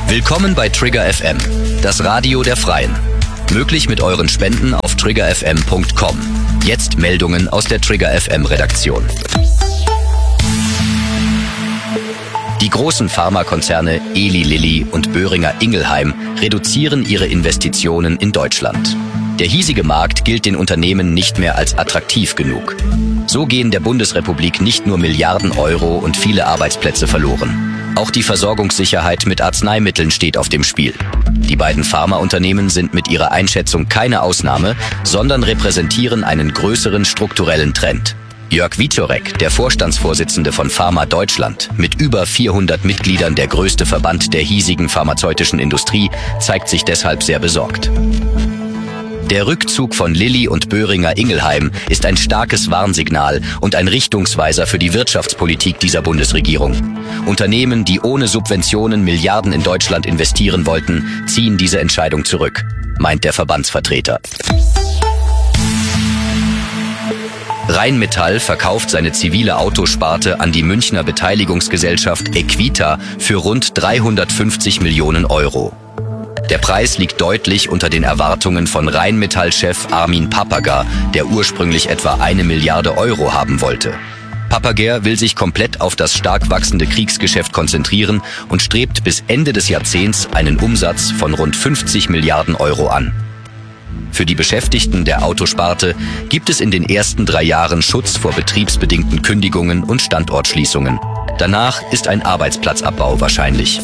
Willkommen bei Trigger FM, das Radio der Freien. Möglich mit euren Spenden auf triggerfm.com. Jetzt Meldungen aus der Trigger FM Redaktion. Die großen Pharmakonzerne Eli Lilly und Boehringer Ingelheim reduzieren ihre Investitionen in Deutschland. Der hiesige Markt gilt den Unternehmen nicht mehr als attraktiv genug. So gehen der Bundesrepublik nicht nur Milliarden Euro und viele Arbeitsplätze verloren. Auch die Versorgungssicherheit mit Arzneimitteln steht auf dem Spiel. Die beiden Pharmaunternehmen sind mit ihrer Einschätzung keine Ausnahme, sondern repräsentieren einen größeren strukturellen Trend. Jörg Wieczorek, der Vorstandsvorsitzende von Pharma Deutschland, mit über 400 Mitgliedern der größte Verband der hiesigen pharmazeutischen Industrie, zeigt sich deshalb sehr besorgt. Der Rückzug von Lilly und Boehringer Ingelheim ist ein starkes Warnsignal und ein Richtungsweiser für die Wirtschaftspolitik dieser Bundesregierung. Unternehmen, die ohne Subventionen Milliarden in Deutschland investieren wollten, ziehen diese Entscheidung zurück, meint der Verbandsvertreter. Rheinmetall verkauft seine zivile Autosparte an die Münchner Beteiligungsgesellschaft Equita für rund 350 Millionen Euro. Der Preis liegt deutlich unter den Erwartungen von Rheinmetall-Chef Armin Papperger, der ursprünglich etwa 1 Milliarde Euro haben wollte. Papperger will sich komplett auf das stark wachsende Kriegsgeschäft konzentrieren und strebt bis Ende des Jahrzehnts einen Umsatz von rund 50 Milliarden Euro an. Für die Beschäftigten der Autosparte gibt es in den ersten 3 Jahren Schutz vor betriebsbedingten Kündigungen und Standortschließungen. Danach ist ein Arbeitsplatzabbau wahrscheinlich.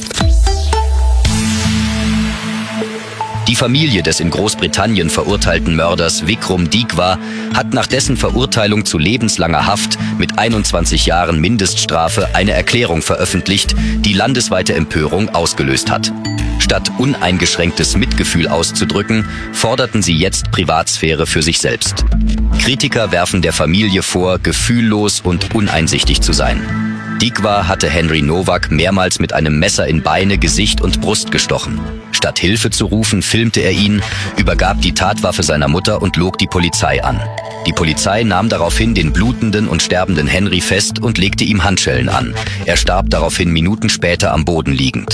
Die Familie des in Großbritannien verurteilten Mörders Vikram Deequa hat nach dessen Verurteilung zu lebenslanger Haft mit 21 Jahren Mindeststrafe eine Erklärung veröffentlicht, die landesweite Empörung ausgelöst hat. Statt uneingeschränktes Mitgefühl auszudrücken, forderten sie jetzt Privatsphäre für sich selbst. Kritiker werfen der Familie vor, gefühllos und uneinsichtig zu sein. Deequa hatte Henry Nowak mehrmals mit einem Messer in Beine, Gesicht und Brust gestochen. Statt Hilfe zu rufen, filmte er ihn, übergab die Tatwaffe seiner Mutter und log die Polizei an. Die Polizei nahm daraufhin den blutenden und sterbenden Henry fest und legte ihm Handschellen an. Er starb daraufhin Minuten später am Boden liegend.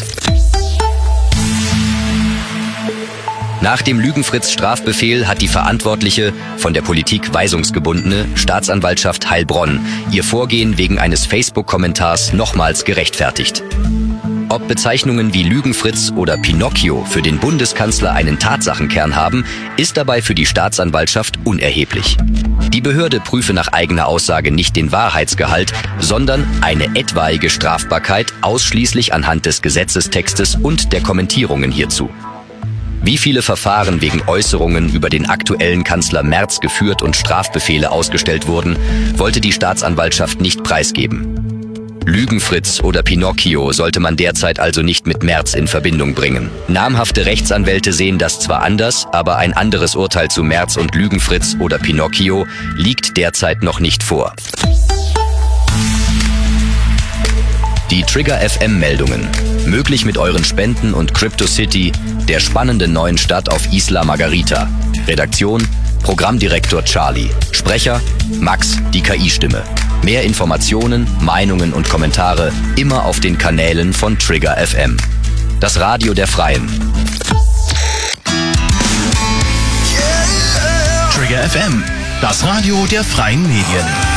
Nach dem Lügenfritz-Strafbefehl hat die verantwortliche, von der Politik weisungsgebundene Staatsanwaltschaft Heilbronn ihr Vorgehen wegen eines Facebook-Kommentars nochmals gerechtfertigt. Ob Bezeichnungen wie Lügenfritz oder Pinocchio für den Bundeskanzler einen Tatsachenkern haben, ist dabei für die Staatsanwaltschaft unerheblich. Die Behörde prüfe nach eigener Aussage nicht den Wahrheitsgehalt, sondern eine etwaige Strafbarkeit ausschließlich anhand des Gesetzestextes und der Kommentierungen hierzu. Wie viele Verfahren wegen Äußerungen über den aktuellen Kanzler Merz geführt und Strafbefehle ausgestellt wurden, wollte die Staatsanwaltschaft nicht preisgeben. Lügenfritz oder Pinocchio sollte man derzeit also nicht mit Merz in Verbindung bringen. Namhafte Rechtsanwälte sehen das zwar anders, aber ein anderes Urteil zu Merz und Lügenfritz oder Pinocchio liegt derzeit noch nicht vor. Die Trigger FM Meldungen. Möglich mit euren Spenden und CryptoCity, der spannenden neuen Stadt auf Isla Margarita. Redaktion: Programmdirektor Charlie. Sprecher: Max, die KI-Stimme. Mehr Informationen, Meinungen und Kommentare immer auf den Kanälen von Trigger FM. Das Radio der Freien. Trigger FM, das Radio der freien Medien.